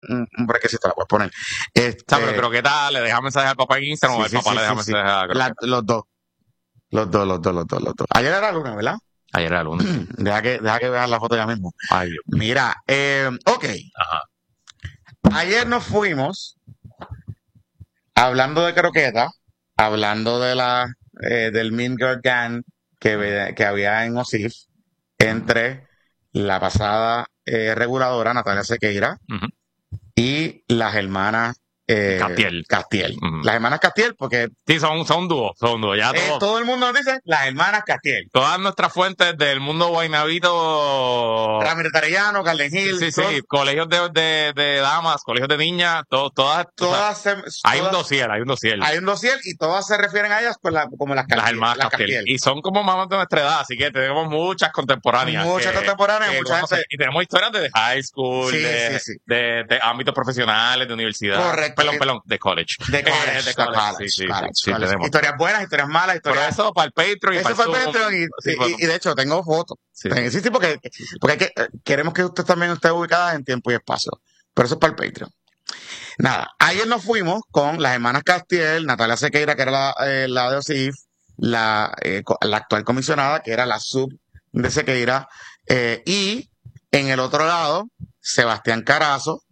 un brequecito, la puedes poner. O sea, pero croqueta le deja mensaje al papá en Instagram o el papá le deja mensaje a croqueta. Los dos. Ayer era lunes, ¿verdad? Ayer era lunes. Deja que veas la foto ya mismo. Ay, Dios. Mira, ok. Ajá. Ayer nos fuimos hablando de croqueta, hablando de del Mean Girl Gang que había en OSIF entre la pasada reguladora Natalia Sequeira y las hermanas Castiel. Las hermanas Castiel, porque sí, son dúo. Ya todo el mundo nos dice las hermanas Castiel. Todas nuestras fuentes del mundo guaynabito, Ramírez Arellano, Garden Hill, sí, colegios de damas, colegios de niñas, todas hay un dossier. Hay un dossier y todas se refieren a ellas como las hermanas Castiel. Y son como mamás de nuestra edad, así que tenemos muchas contemporáneas. Mucha gente. Y tenemos historias de high school, de ámbitos profesionales, de universidad. Correcto. Perdón, de college. De college. Sí, tenemos. Historias buenas, historias malas, Por eso, para el Patreon y para el Patreon y de hecho, tengo fotos. Sí, porque queremos que usted también esté ubicada en tiempo y espacio. Pero eso es para el Patreon. Nada, ayer nos fuimos con las hermanas Castiel, Natalia Sequeira, que era la de OSIF, la actual comisionada, que era la sub de Sequeira, y en el otro lado, Sebastián Carazo,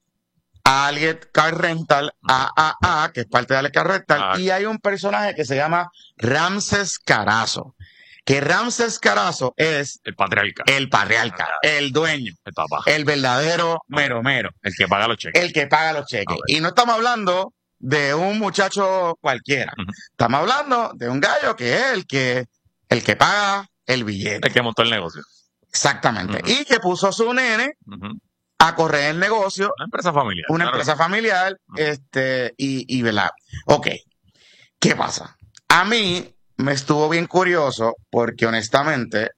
Aliet Car Rental, AAA, que es parte de Aliet Car Rental, y hay un personaje que se llama Ramses Carazo. Que Ramses Carazo es el patriarca, el dueño, el papá, el verdadero mero, el que paga los cheques. Y no estamos hablando de un muchacho cualquiera. Estamos hablando de un gallo que es el que paga el billete. El que montó el negocio. Exactamente. Y que puso a su nene a correr el negocio. Una empresa familiar. Y ¿verdad? Ok. ¿Qué pasa? A mí me estuvo bien curioso porque honestamente,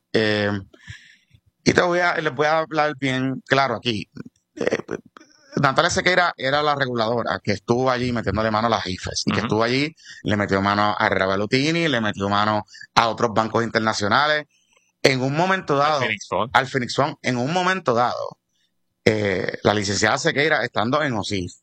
y les voy a hablar bien claro aquí. Natalia Sequeira era la reguladora que estuvo allí metiéndole mano a las IFES y que estuvo allí, le metió mano a Herrera Bellutini, le metió mano a otros bancos internacionales. En un momento dado, al Phoenix Fund, en un momento dado, la licenciada Sequeira, estando en OSIF,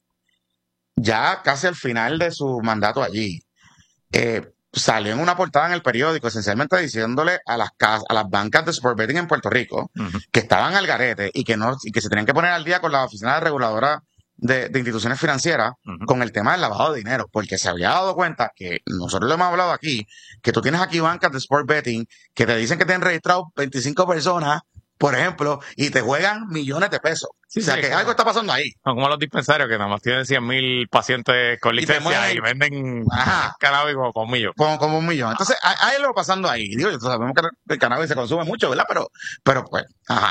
ya casi al final de su mandato allí, salió en una portada en el periódico, esencialmente diciéndole a las bancas de sport betting en Puerto Rico que estaban al garete y que se tenían que poner al día con la oficina reguladora de instituciones financieras con el tema del lavado de dinero, porque se había dado cuenta que nosotros lo hemos hablado aquí, que tú tienes aquí bancas de sport betting que te dicen que tienen registrado 25 personas, por ejemplo, y te juegan millones de pesos. O sea, que algo está pasando ahí. Son como los dispensarios que nada más tienen 100,000 pacientes con licencia y venden cannabis como un millón. Como un millón. Entonces, hay algo pasando ahí. Digo, sabemos que el cannabis se consume mucho, ¿verdad? Pero pues,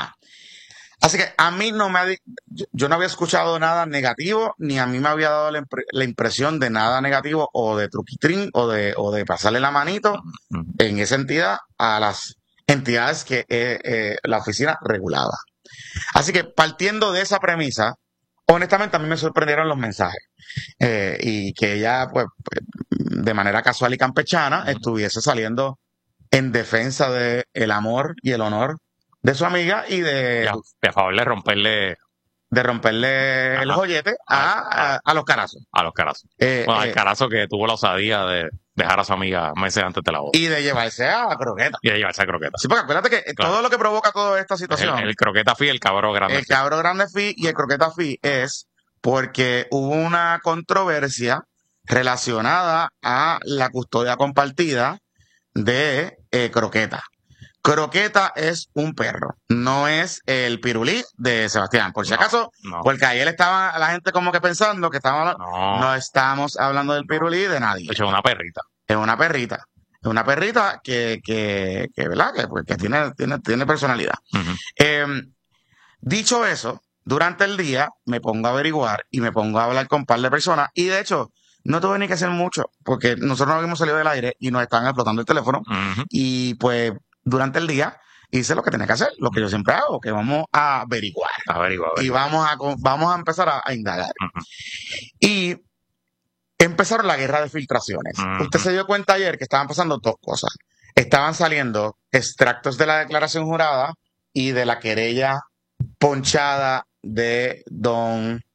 Así que a mí yo no había escuchado nada negativo, ni a mí me había dado la impresión de nada negativo o de truquitrín o de pasarle la manito en esa entidad a las entidades que la oficina regulaba. Así que partiendo de esa premisa, honestamente a mí me sorprendieron los mensajes y que ella, pues, de manera casual y campechana, estuviese saliendo en defensa de el amor y el honor de su amiga y a favor de romperle el joyete a los Carazos. A los Carazos. Al Carazo que tuvo la osadía de dejar a su amiga meses antes de la boda. Y de llevarse a Croqueta. Sí, porque acuérdate que todo lo que provoca toda esta situación. El Croqueta Fee, el Cabro Grande. El Cabro Grande Fee y el Croqueta Fee es porque hubo una controversia relacionada a la custodia compartida de Croqueta. Croqueta es un perro, no es el pirulí de Sebastián. Por si acaso, porque ayer estaba la gente como que pensando que no estamos hablando del pirulí de nadie. De hecho, es una perrita. Es una perrita. Es una perrita que ¿verdad? Que tiene personalidad. Dicho eso, durante el día me pongo a averiguar y me pongo a hablar con un par de personas y de hecho no tuve ni que hacer mucho porque nosotros no habíamos salido del aire y nos estaban explotando el teléfono y pues durante el día hice lo que tenía que hacer, lo que yo siempre hago, que vamos a averiguar. Y vamos a empezar a indagar. Y empezaron la guerra de filtraciones. Usted se dio cuenta ayer que estaban pasando dos cosas. Estaban saliendo extractos de la declaración jurada y de la querella ponchada de don